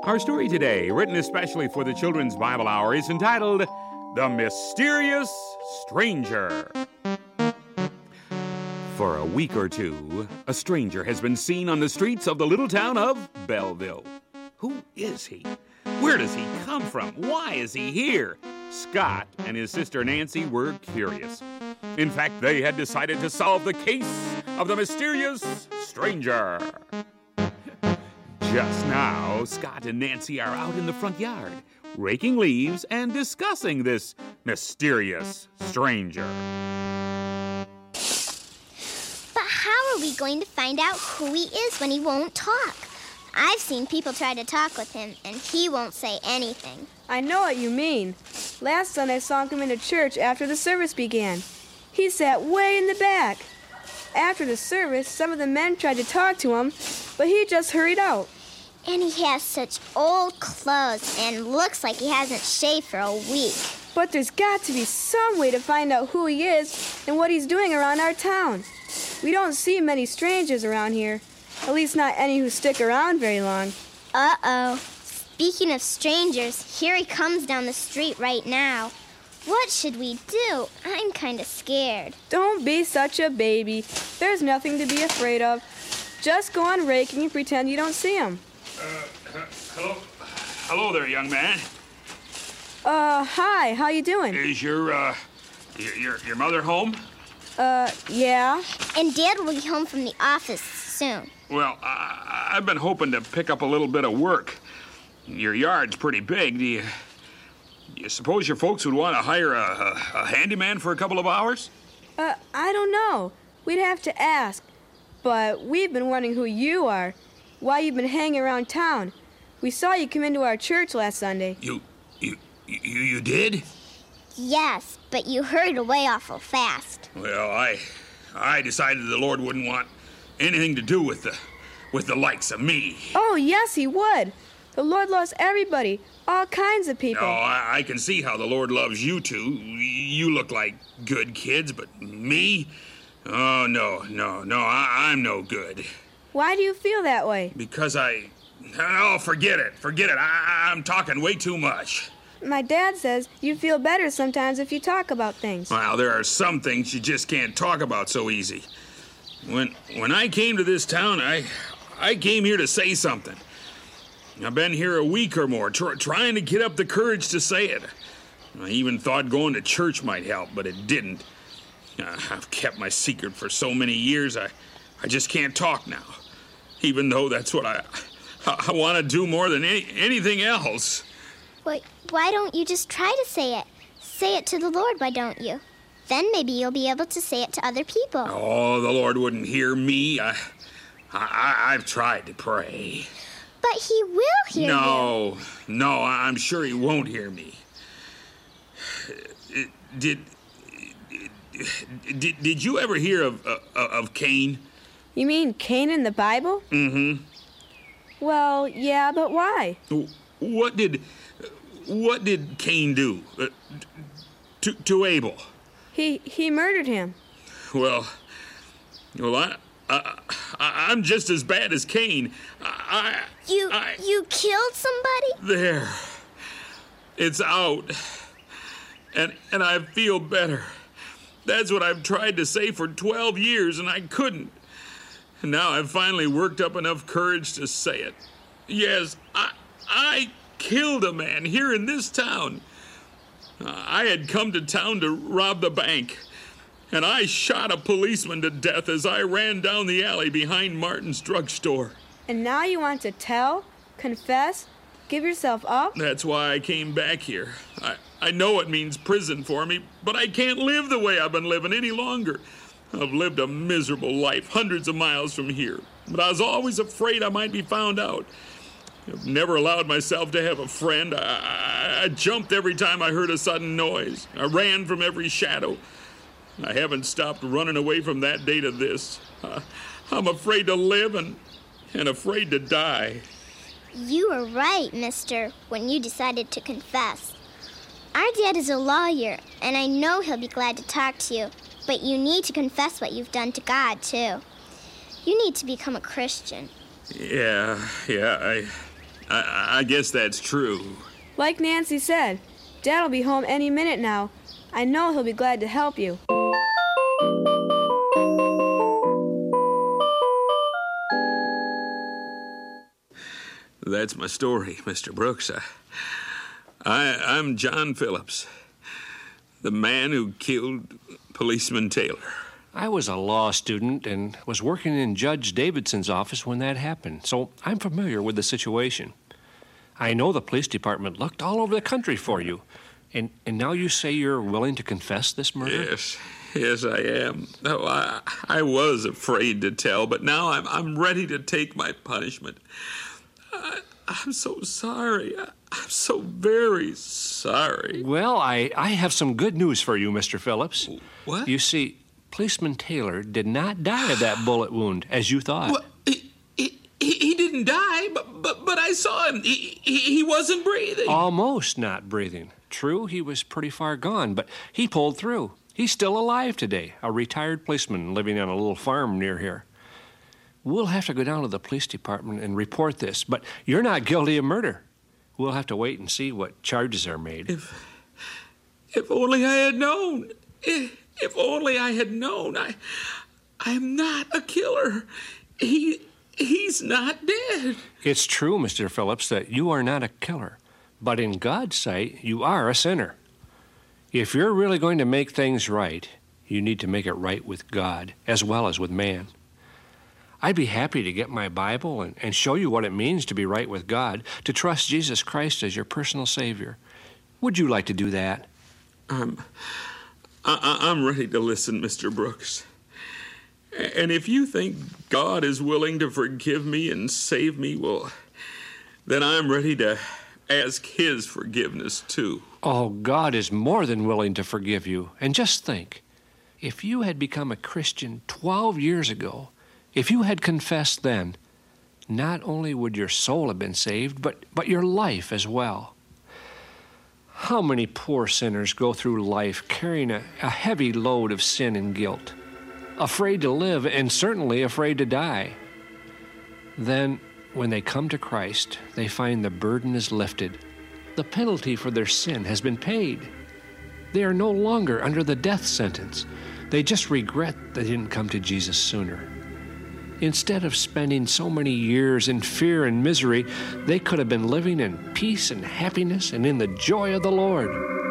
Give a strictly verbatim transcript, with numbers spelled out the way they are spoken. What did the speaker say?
Our story today, written especially for the Children's Bible Hour, is entitled The Mysterious Stranger. For a week or two, a stranger has been seen on the streets of the little town of Belleville. Who is he? Where does he come from? Why is he here? Scott and his sister Nancy were curious. In fact, they had decided to solve the case of the mysterious stranger. Just now, Scott and Nancy are out in the front yard, raking leaves and discussing this mysterious stranger. But how are we going to find out who he is when he won't talk? I've seen people try to talk with him, and he won't say anything. I know what you mean. Last Sunday I saw him come into church after the service began. He sat way in the back. After the service, some of the men tried to talk to him, but he just hurried out. And he has such old clothes and looks like he hasn't shaved for a week. But there's got to be some way to find out who he is and what he's doing around our town. We don't see many strangers around here. At least not any who stick around very long. Uh-oh. Speaking of strangers, here he comes down the street right now. What should we do? I'm kind of scared. Don't be such a baby. There's nothing to be afraid of. Just go on raking and pretend you don't see him. Uh, hello? Hello there, young man. Uh, hi. How you doing? Is your, uh, your, your, your mother home? Uh, yeah. And Dad will be home from the office soon. Well, I, I've been hoping to pick up a little bit of work. Your yard's pretty big. Do you, do you suppose your folks would want to hire a, a, a handyman for a couple of hours? Uh, I don't know. We'd have to ask. But we've been wondering who you are, why you've been hanging around town. We saw you come into our church last Sunday. You, you, you, you did? Yes, but you hurried away awful fast. Well, I, I decided the Lord wouldn't want anything to do with the, with the likes of me. Oh, yes, he would. The Lord loves everybody, all kinds of people. No, I, I can see how the Lord loves you two. You look like good kids, but me? Oh, no, no, no, I, I'm no good. Why do you feel that way? Because I... Oh, forget it, forget it. I, I'm talking way too much. My dad says you feel better sometimes if you talk about things. Well, there are some things you just can't talk about so easy. When when I came to this town, I I came here to say something. I've been here a week or more, tr- trying to get up the courage to say it. I even thought going to church might help, but it didn't. Uh, I've kept my secret for so many years, I, I just can't talk now. Even though that's what I, I, I want to do more than any, anything else. Wait, why don't you just try to say it? Say it to the Lord, why don't you? Then maybe you'll be able to say it to other people. Oh, the Lord wouldn't hear me. I, I, I've tried to pray. But he will hear no, you. No, no, I'm sure he won't hear me. Did, did, did you ever hear of, of, of Cain? You mean Cain in the Bible? Mm-hmm. Well, yeah, but why? What did, what did Cain do uh, to, to Abel? He he murdered him. Well, well, I, I, I I'm just as bad as Cain. I, You I, you killed somebody? There, it's out, and and I feel better. That's what I've tried to say for twelve years, and I couldn't. And now I've finally worked up enough courage to say it. Yes, I I killed a man here in this town. Uh, I had come to town to rob the bank, and I shot a policeman to death as I ran down the alley behind Martin's drugstore. And now you want to tell, confess, give yourself up? That's why I came back here. I, I know it means prison for me, but I can't live the way I've been living any longer. I've lived a miserable life hundreds of miles from here, but I was always afraid I might be found out. I've never allowed myself to have a friend. I, I, I jumped every time I heard a sudden noise. I ran from every shadow. I haven't stopped running away from that day to this. Uh, I'm afraid to live and, and afraid to die. You were right, mister, when you decided to confess. Our dad is a lawyer, and I know he'll be glad to talk to you, but you need to confess what you've done to God, too. You need to become a Christian. Yeah, yeah, I I, I guess that's true. Like Nancy said, Dad'll be home any minute now. I know he'll be glad to help you. That's my story, Mister Brooks. I, I, I'm John Phillips, the man who killed Policeman Taylor. I was a law student and was working in Judge Davidson's office when that happened, so I'm familiar with the situation. I know the police department looked all over the country for you, and, and now you say you're willing to confess this murder? Yes, yes, I am. Oh, I, I was afraid to tell, but now I'm, I'm ready to take my punishment. I, I'm so sorry. I, I'm so very sorry. Well, I, I have some good news for you, Mister Phillips. What? You see, Policeman Taylor did not die of that bullet wound, as you thought. What? He, he, he didn't die, but, but, but I saw him. He, he, he wasn't breathing. Almost not breathing. True, he was pretty far gone, but he pulled through. He's still alive today, a retired policeman living on a little farm near here. We'll have to go down to the police department and report this, but you're not guilty of murder. We'll have to wait and see what charges are made. If, if only I had known. If, if only I had known. I, I'm not a killer. He, he's not dead. It's true, Mister Phillips, that you are not a killer, but in God's sight, you are a sinner. If you're really going to make things right, you need to make it right with God as well as with man. I'd be happy to get my Bible and, and show you what it means to be right with God, to trust Jesus Christ as your personal Savior. Would you like to do that? I'm, I, I'm ready to listen, Mister Brooks. And if you think God is willing to forgive me and save me, well, then I'm ready to ask His forgiveness too. Oh, God is more than willing to forgive you. And just think, if you had become a Christian twelve years ago, if you had confessed then, not only would your soul have been saved, but, but your life as well. How many poor sinners go through life carrying a, a heavy load of sin and guilt, afraid to live and certainly afraid to die? Then, when they come to Christ, they find the burden is lifted. The penalty for their sin has been paid. They are no longer under the death sentence. They just regret they didn't come to Jesus sooner. Instead of spending so many years in fear and misery, they could have been living in peace and happiness and in the joy of the Lord.